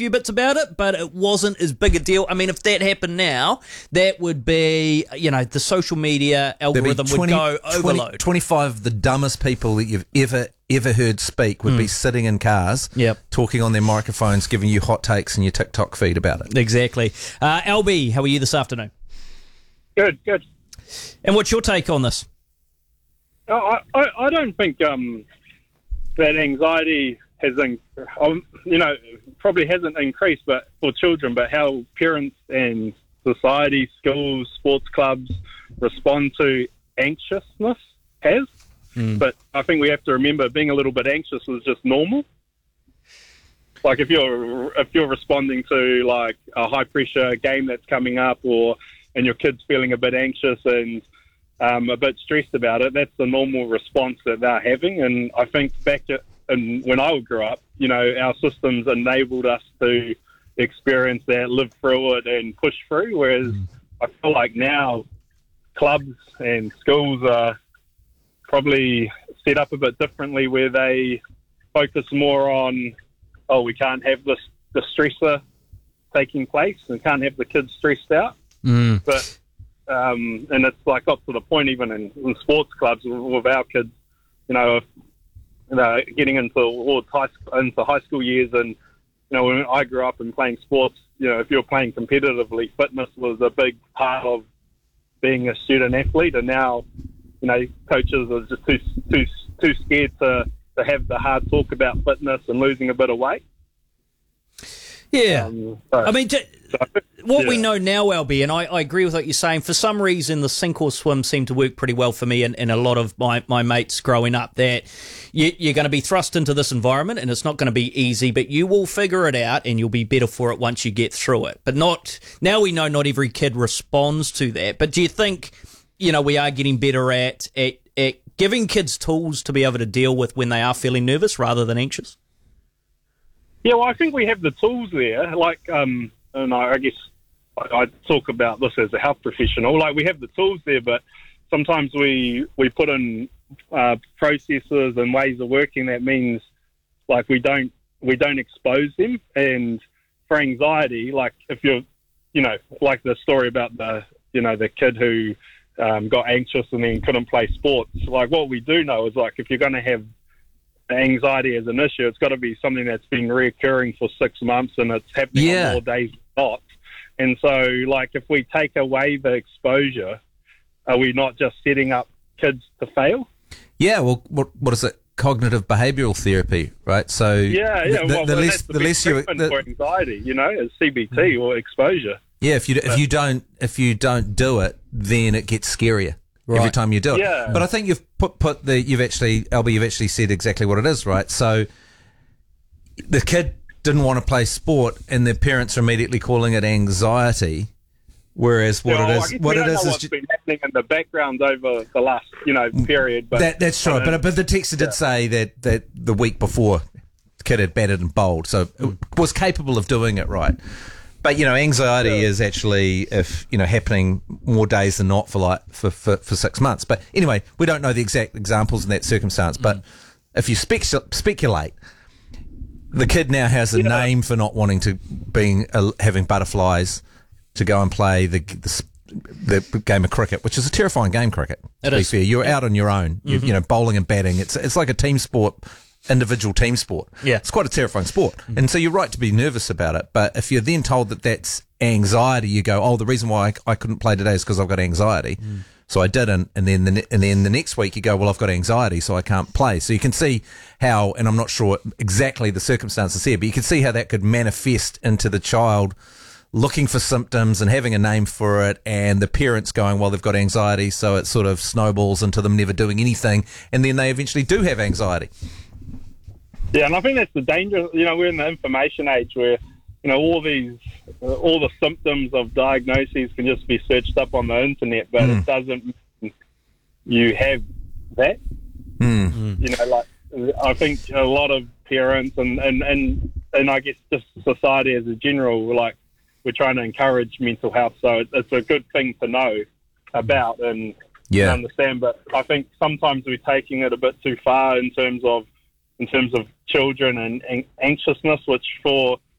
few bits about it, but it wasn't as big a deal. I mean, if that happened now, that would be, the social media algorithm would go overload. 25 of the dumbest people that you've ever heard speak would be sitting in cars, talking on their microphones, giving you hot takes in your TikTok feed about it. Exactly. LB, how are you this afternoon? Good. And what's your take on this? I don't think that anxiety has, probably hasn't increased, but for children, but how parents and society, schools, sports clubs respond to anxiousness has. But I think we have to remember being a little bit anxious is just normal. Like if you're responding to like a high pressure game that's coming up, and your kid's feeling a bit anxious and a bit stressed about it, that's the normal response that they're having. And I think when I grew up, our systems enabled us to experience that, live through it, and push through. Whereas I feel like now clubs and schools are probably set up a bit differently, where they focus more on, we can't have the stressor taking place and can't have the kids stressed out. But and it's like got to the point even in sports clubs with our kids, getting into high school years, and when I grew up and playing sports, if you're playing competitively, fitness was a big part of being a student athlete, and now coaches are just too scared to have the hard talk about fitness and losing a bit of weight. Yeah. What we know now, LB, and I agree with what you're saying, for some reason the sink or swim seemed to work pretty well for me and a lot of my mates growing up, that you're going to be thrust into this environment and it's not going to be easy, but you will figure it out and you'll be better for it once you get through it. But now we know not every kid responds to that. But do you think, we are getting better at giving kids tools to be able to deal with when they are feeling nervous rather than anxious? Yeah, well, I think we have the tools there. And I guess I talk about this as a health professional. Like, we have the tools there, but sometimes we put in processes and ways of working that means, like, we don't expose them. And for anxiety, like, if you're, like the story about the kid who got anxious and then couldn't play sports. Like, what we do know is, like, if you're going to have anxiety as an issue, it's got to be something that's been reoccurring for 6 months and it's happening on more days than not. And so, like, if we take away the exposure, are we not just setting up kids to fail? Yeah, well, what is it? Cognitive behavioural therapy, right? So the less you for anxiety, is CBT or exposure. Yeah, if you don't do it, then it gets scarier. Right. Every time you do it. Yeah. But I think you've you've actually said exactly what it is, right? So the kid didn't want to play sport and their parents are immediately calling it anxiety, whereas what it is what's been happening in the background over the last, period. But that's true. But the texter did say that the week before the kid had batted and bowled, so it was capable of doing it, right? But, anxiety is actually, happening more days than not for 6 months. But anyway, we don't know the exact examples in that circumstance. But if you speculate, the kid now has a name for not wanting to having butterflies to go and play the game of cricket, which is a terrifying game, cricket. To be fair, you're out on your own. Bowling and batting. It's like a team sport. Individual team sport. Yeah. It's quite a terrifying sport. And so you're right to be nervous about it. But if you're then told that that's anxiety, you go, the reason why I couldn't play today is because I've got anxiety. So I didn't. And then the next week you go, I've got anxiety, so I can't play. So you can see how, and I'm not sure exactly the circumstances here, but you can see how that could manifest into the child looking for symptoms and having a name for it, and the parents going, they've got anxiety, so it sort of snowballs into them never doing anything, and then they eventually do have anxiety. Yeah, and I think that's the danger. We're in the information age where, all the symptoms of diagnoses can just be searched up on the internet, but it doesn't mean you have that. I think a lot of parents and I guess just society as a general, like, we're trying to encourage mental health, so it's a good thing to know about and understand. But I think sometimes we're taking it a bit too far in terms of children and anxiousness, which for